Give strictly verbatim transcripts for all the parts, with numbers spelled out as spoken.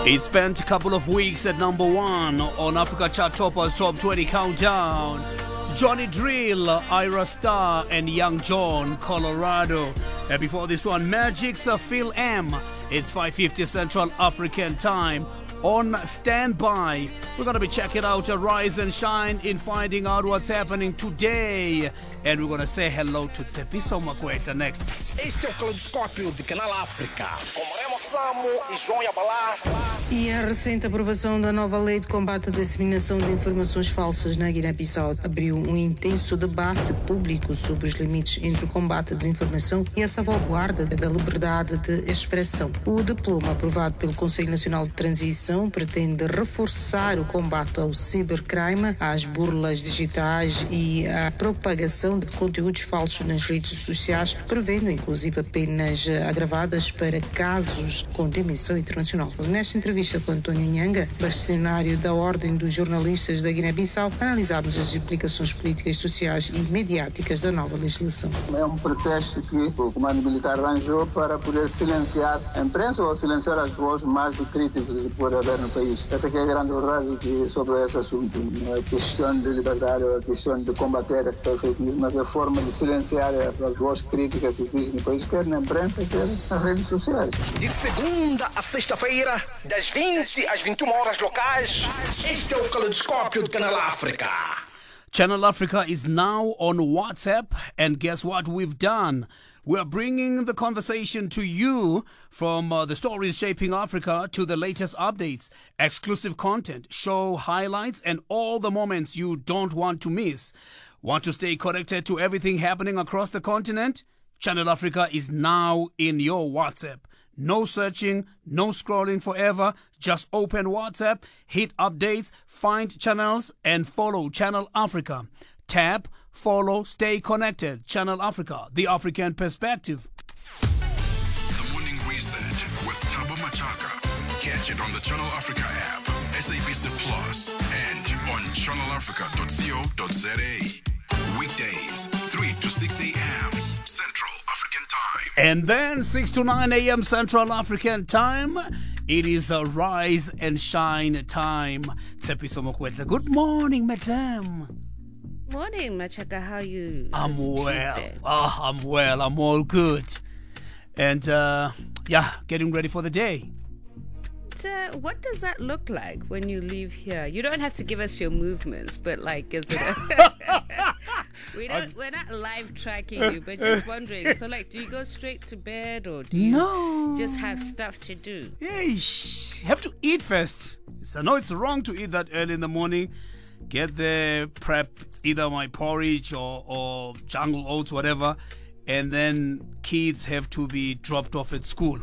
It spent a couple of weeks at number one on Africa Chart Toppers Top twenty Countdown. Johnny Drill, Ira Star, and Young John, Colorado. And before this one, Magic's Phil M. It's five fifty Central African Time. On standby, we're going to be checking out a Rise and Shine in finding out what's happening today. And we're going to say hello to Tsepiso Makweta next. Este é o Caleidoscópio de Canal África, com Moreno Flamo e João Yabalá. E a recente aprovação da nova lei de combate à disseminação de informações falsas na Guiné-Bissau abriu um intenso debate público sobre os limites entre o combate à desinformação e a salvaguarda da liberdade de expressão. O diploma aprovado pelo Conselho Nacional de Transição pretende reforçar o combate ao cibercrime, às burlas digitais e à propagação de conteúdos falsos nas redes sociais, prevendo inclusive penas agravadas para casos com dimensão internacional. Nesta entrevista com António Nhanga, bastonário da Ordem dos Jornalistas da Guiné-Bissau, analisámos as implicações políticas, sociais e mediáticas da nova legislação. É um pretexto que o comando militar arranjou para poder silenciar a imprensa ou silenciar as vozes mais críticas que pode haver no país. Essa que é a grande verdade que, sobre esse assunto. Não é a questão de liberdade ou a questão de combater a fake news, mas a forma de silenciar as vozes críticas que existem no país, quer na imprensa, quer nas redes sociais. De segunda a sexta-feira, das vinte às vinte e uma horas locais, este é o Caleidoscópio de Canal África. Channel Africa is now on WhatsApp, and guess what we've done? We're bringing the conversation to you from uh, the stories shaping Africa to the latest updates, exclusive content, show highlights, and all the moments you don't want to miss. Want to stay connected to everything happening across the continent? Channel Africa is now in your WhatsApp. No searching, no scrolling forever. Just open WhatsApp, hit updates, find channels, and follow Channel Africa. Tap, follow, stay connected. Channel Africa, the African perspective. The Morning Reset with Tabo Machaka. Catch it on the Channel Africa app, S A B C Plus, and on channel africa dot co dot za. Weekdays, three to six a.m. Central African Time. And then six to nine a.m. Central African Time. It is a Rise and Shine time. Tsepiso Mokwetla. Good morning, madam. Morning, Machaka. How are you? I'm It's well. Tuesday. Oh, I'm well. I'm all good. And, uh, yeah, getting ready for the day. Uh, what does that look like when you leave here? You don't have to give us your movements, but like, is it? A we don't. We're not live tracking you, but just wondering. So, like, do you go straight to bed, or do you No. just have stuff to do? Yeesh. Have to eat first. So I know it's wrong to eat that early in the morning. Get there, prep. It's either my porridge or, or jungle oats, whatever. And then kids have to be dropped off at school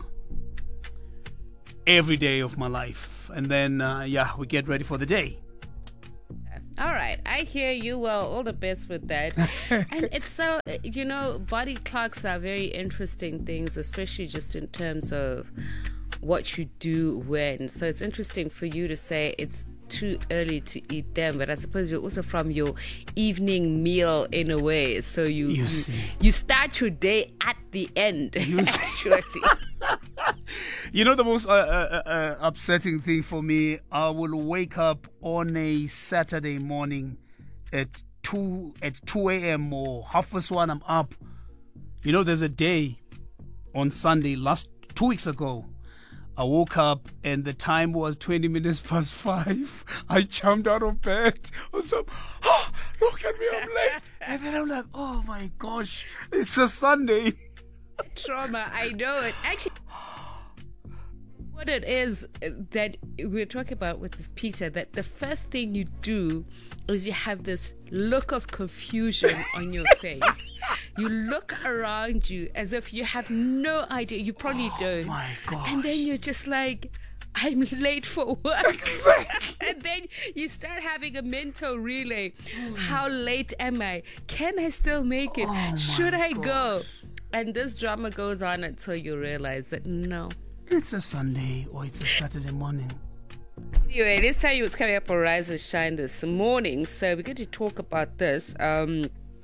every day of my life. And then, uh, yeah, we get ready for the day. All right, I hear you. Well, all the best with that. And it's so, you know, body clocks are very interesting things, especially just in terms of what you do when. So it's interesting for you to say it's too early to eat them, but I suppose you're also from your evening meal in a way. So you You you, see. you start your day at the end. Actually. You know the most uh, uh, uh, upsetting thing for me? I will wake up on a Saturday morning at two at two a.m. or half past one. I'm up. You know, there's a day on Sunday last two weeks ago. I woke up and the time was twenty minutes past five. I jumped out of bed. I was like, oh, look at me, I'm late. And then I'm like, oh my gosh, it's a Sunday. Trauma, I know it. Actually, what it is that we're talking about with this Peter, that the first thing you do is you have this look of confusion on your face. You look around you as if you have no idea. You probably Oh don't. my gosh. And then you're just like, I'm late for work. Exactly. And then you start having a mental relay. How late am I? Can I still make it? Oh Should my I go? And this drama goes on until you realize that no. It's a Sunday or it's a Saturday morning. Anyway, let's tell you what's coming up on Rise and Shine this morning. So we're going to talk about this. Um,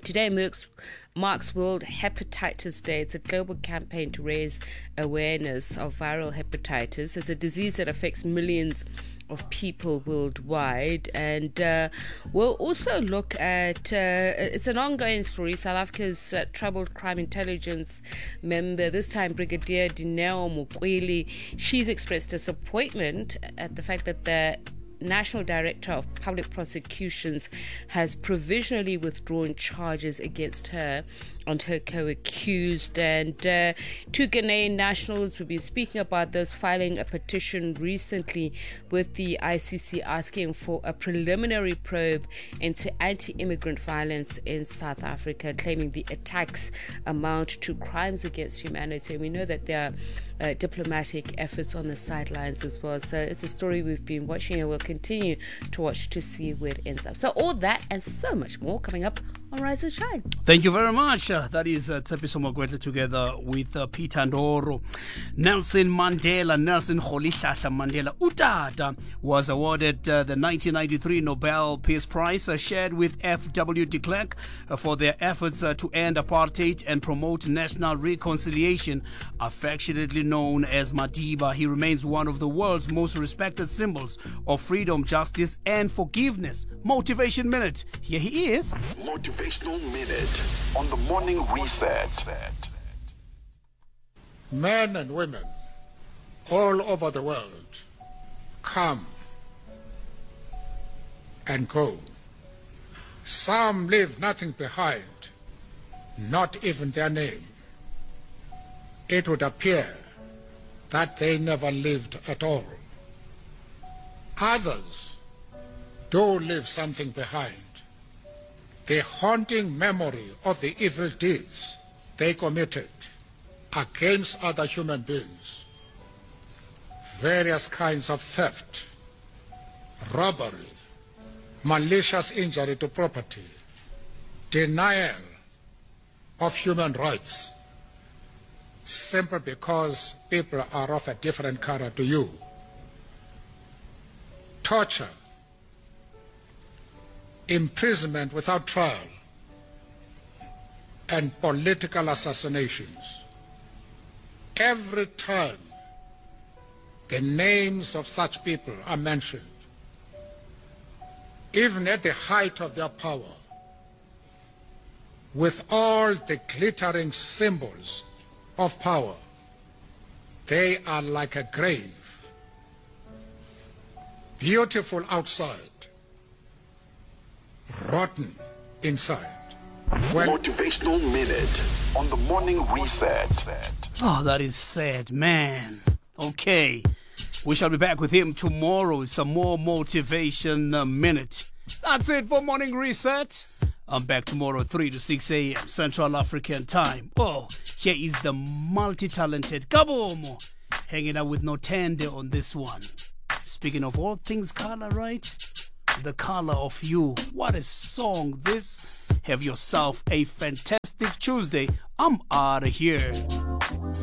Today marks, marks World Hepatitis Day. It's a global campaign to raise awareness of viral hepatitis. It's a disease that affects millions of people worldwide, and uh, we'll also look at uh, it's an ongoing story. South Africa's uh, troubled crime intelligence member, this time Brigadier Dineo Mukweli, she's expressed disappointment at the fact that the National Director of Public Prosecutions has provisionally withdrawn charges against her and her co-accused. And uh, two Ghanaian nationals, we've been speaking about this, filing a petition recently with the I C C asking for a preliminary probe into anti-immigrant violence in South Africa, claiming the attacks amount to crimes against humanity. And we know that there are uh, diplomatic efforts on the sidelines as well. So it's a story we've been watching and we'll continue to watch to see where it ends up. So all that and so much more coming up on Rise and Shine. Thank you very much. Uh, that is uh, Tsepiso Magwetla together with uh, Peter Ndoro. Nelson Mandela, Nelson Rolihlahla Mandela Utata, was awarded uh, the nineteen ninety-three Nobel Peace Prize, uh, shared with F W de Klerk uh, for their efforts uh, to end apartheid and promote national reconciliation, affectionately known as Madiba. He remains one of the world's most respected symbols of freedom, justice, and forgiveness. Motivation Minute. Here he is. Motivational Minute on the Morning Reset. Men and women all over the world come and go. Some leave nothing behind, not even their name. It would appear that they never lived at all. Others do leave something behind. The haunting memory of the evil deeds they committed against other human beings. Various kinds of theft, robbery, malicious injury to property, denial of human rights, simply because people are of a different color to you. Torture, imprisonment without trial, and political assassinations. Every time the names of such people are mentioned, even at the height of their power, with all the glittering symbols of power, they are like a grave, beautiful outside, rotten inside. When Motivational Minute on the Morning Reset. Oh, that is sad, man. Okay, we shall be back with him tomorrow. Some more Motivation uh, Minute. That's it for Morning Reset. I'm back tomorrow, three to six a.m. Central African time. Oh, here is the multi-talented Kabomo hanging out with Notende on this one. Speaking of all things color, right? The color of you. What a song this. Have yourself a fantastic Tuesday. I'm out of here.